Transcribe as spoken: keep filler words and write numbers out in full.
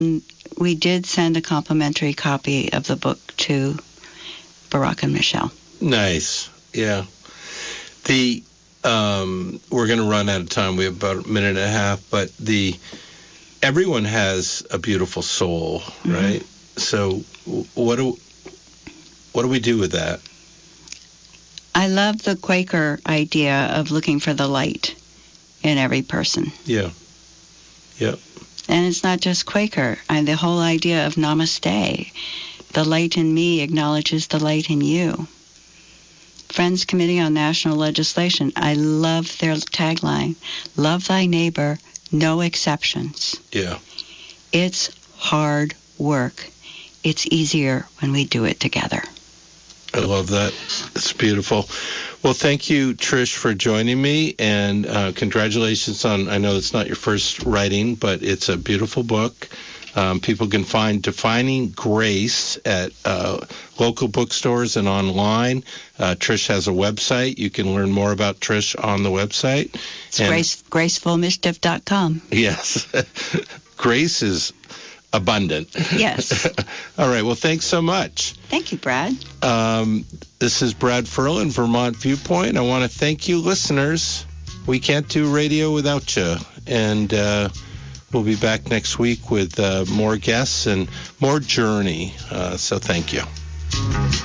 We did send a complimentary copy of the book to Barack and Michelle. Nice. Yeah. The um, we're going to run out of time. We have about a minute and a half, but the everyone has a beautiful soul, mm-hmm. right? So what do what do we do with that? I love the Quaker idea of looking for the light in every person. Yeah. Yeah. And it's not just Quaker. And the whole idea of namaste, the light in me acknowledges the light in you. Friends Committee on National Legislation, I love their tagline, love thy neighbor, no exceptions. Yeah. It's hard work. It's easier when we do it together. I love that. It's beautiful. Well, thank you, Trish, for joining me, and uh, congratulations on, I know it's not your first writing, but it's a beautiful book. Um, people can find Defining Grace at uh, local bookstores and online. Uh, Trish has a website. You can learn more about Trish on the website. It's grace, graceful mischief dot com. Yes. Grace is abundant. Yes. All right. Well, thanks so much. Thank you, Brad. Um, this is Brad Ferlin, Vermont Viewpoint. I want to thank you, listeners. We can't do radio without you. And uh, we'll be back next week with uh, more guests and more journey. Uh, so thank you.